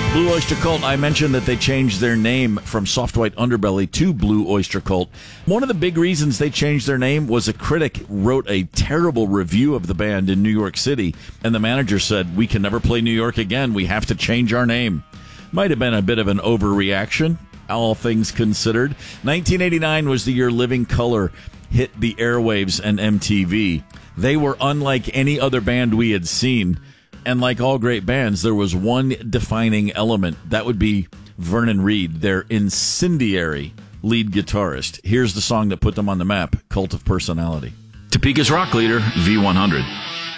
Blue Oyster Cult, I mentioned that they changed their name from Soft White Underbelly to Blue Oyster Cult. One of the big reasons they changed their name was a critic wrote a terrible review of the band in New York City, and the manager said, "We can never play New York again. We have to change our name." Might have been a bit of an overreaction, all things considered. 1989 was the year Living Colour hit the airwaves and MTV. They were unlike any other band we had seen. And like all great bands, there was one defining element. That would be Vernon Reid, their incendiary lead guitarist. Here's the song that put them on the map, Cult of Personality. Topeka's rock leader, V100.